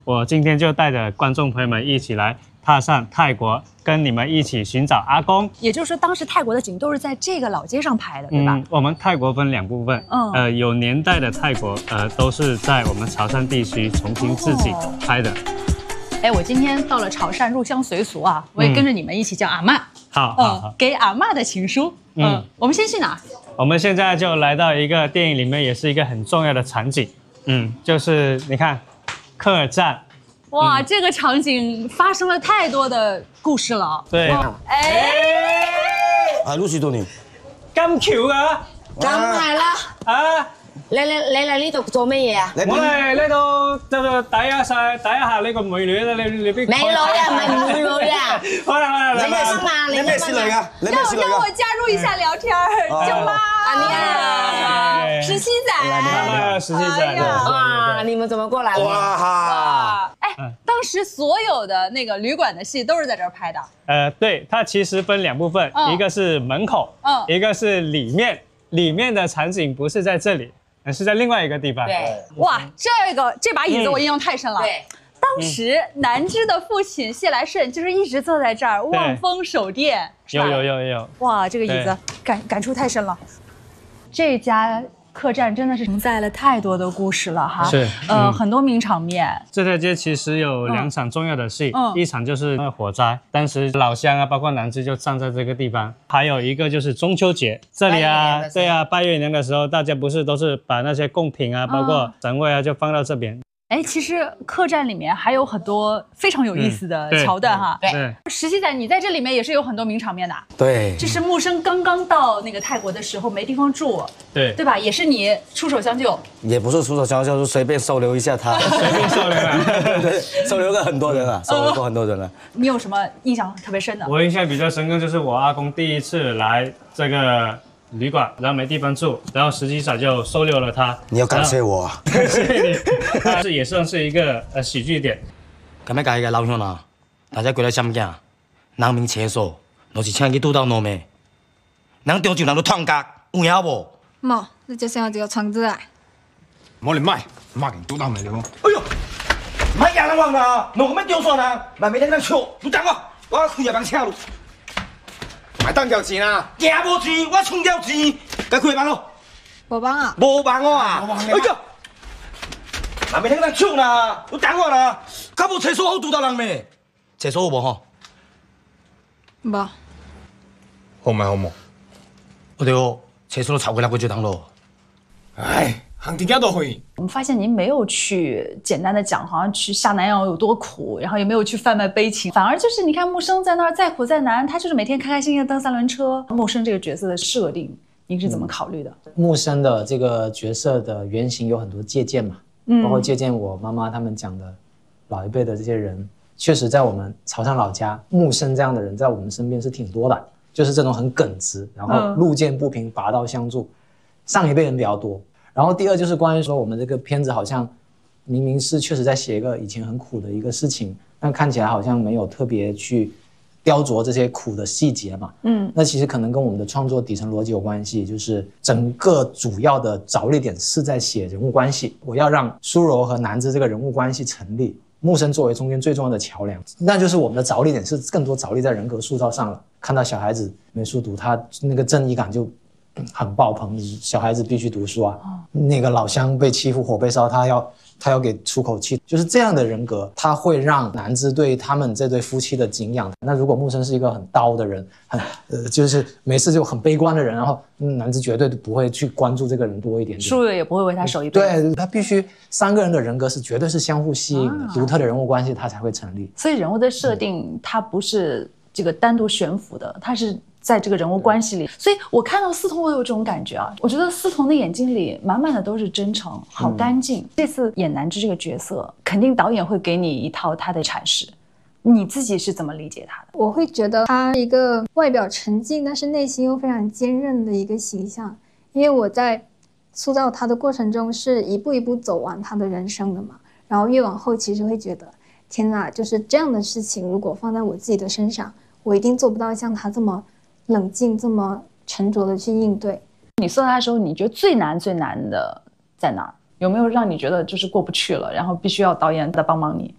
我今天就带着观众朋友们一起来踏上泰国，跟你们一起寻找阿公。 也就是说，当时泰国的景都是在这个老街上拍的，对吧？ 我们泰国分2部分，有年代的泰国，都是在我们潮汕地区重新自己拍的。 哎，我今天到了潮汕入乡随俗啊，我也跟着你们一起叫阿嬷。 好， 给阿嬷的情书。我们先去哪？ 我们现在就来到一个电影里面也是一个很重要的场景，就是你看，客栈。 哇，这个场景发生了太多的故事了。 对。 Lu si Tony。 咁巧啊！ 咁係啦。 啊！ 你嚟呢度做乜嘢啊？ 我嚟呢度就睇一下呢個美女啦，你邊？ 美女啊，唔係美女啊。 好啦， 你咩生啊？ 你咩事嚟噶？你咩事嚟让我加入一下聊天，舅妈。17仔。 17仔。 哇，你们怎么过来了？ 哇！ 哎，当时所有的那个旅馆的戏都是在这儿拍的。 对，它其实分2部分，一个是门口，一个是里面。里面的场景不是在这里，是在另外一个地方。 对， 哇，这把椅子我印象太深了。 对， 当时南芝的父亲谢来顺就是一直坐在这儿望风守店。 有。 哇，这个椅子感触太深了。这家客栈真的是承载了太多的故事了哈。 是， 很多名场面。 这条街其实有2场重要的戏，一场就是那个火灾，当时老乡啊，包括南芝就站在这个地方。还有一个就是中秋节，这里啊，对啊，拜月年的时候，大家不是都是把那些贡品啊，包括神位啊，就放到这边。 哎，其实客栈里面还有很多非常有意思的桥段哈。 对 17仔，你在这里面也是有很多名场面的。 对， 这是木生刚刚到那个泰国的时候没地方住，对吧？也是你出手相救。 也不是出手相救，就随便收留一下他。 随便收留啊。 对，收留过很多人了，收留过很多人了。 你有什么印象特别深的？ 我印象比较深刻就是我阿公第一次来这个旅馆，然后没地方住，然后17仔就收留了他。 你要感谢我啊！ 谢谢你，它也算是一个喜剧点。 咁样介嘅老乡啊，大家过来相见，人民厕所，就是请去拄到农民，人中就人都创格，有影无？ 冇，你就先有这个床子来。 冇你卖，卖给督导没了。 哎呦，唔系人王啊，农民中算啊，咪每天在笑，你等我开夜班车路。 买当交钱啊！ 行无钱，我创了钱，该开班咯。 无帮啊！ 无帮我啊！哎呀，那每天在抢啦，你等我啦。敢无厕所好拄到人没？厕所有无吼？ 无。 好咪好冇？ 我对哦，厕所都吵过来过就当咯。 哎，行啲家都会。 我们发现您没有去简单的讲，好像去下南洋有多苦，然后也没有去贩卖悲情，反而就是你看木生在那儿再苦再难，他就是每天开开心心的蹬3轮车。木生这个角色的设定，您是怎么考虑的？ 木生的这个角色的原型有很多借鉴嘛，包括借鉴我妈妈他们讲的老一辈的这些人，确实在我们潮汕老家，木生这样的人在我们身边是挺多的，就是这种很耿直，然后路见不平拔刀相助，上一辈人比较多。然后第二就是关于说我们这个片子好像明明是确实在写一个以前很苦的一个事情，但看起来好像没有特别去雕琢这些苦的细节嘛。那其实可能跟我们的创作底层逻辑有关系，就是整个主要的着力点是在写人物关系，我要让苏柔和南芝这个人物关系成立，木生作为中间最重要的桥梁，那就是我们的着力点是更多着力在人格塑造上了。看到小孩子没书读，他那个正义感就很爆棚，小孩子必须读书啊。那个老乡被欺负火被烧，他要给出口气，就是这样的人格，他会让南芝对他们这对夫妻的敬仰。那如果木生是一个很刀的人，就是没事就很悲观的人，然后南芝绝对不会去关注这个人多一点点， 舒柔也不会为他守一辈子。 对，他必须3个人的人格是绝对是相互吸引的，独特的人物关系他才会成立。 所以人物的设定它不是这个单独悬浮的，它是在这个人物关系里。所以我看到思彤，我有这种感觉啊，我觉得思彤的眼睛里满满的都是真诚，好干净。这次演南芝这个角色，肯定导演会给你一套他的阐释，你自己是怎么理解他的？ 我会觉得他一个外表沉静，但是内心又非常坚韧的一个形象，因为我在塑造他的过程中是一步一步走完他的人生的嘛，然后越往后其实会觉得，天哪，就是这样的事情，如果放在我自己的身上，我一定做不到像他这么冷静、这么沉着的去应对。 你塑造他的时候，你觉得最难的在哪儿？有没有让你觉得就是过不去了，然后必须要导演再帮忙你？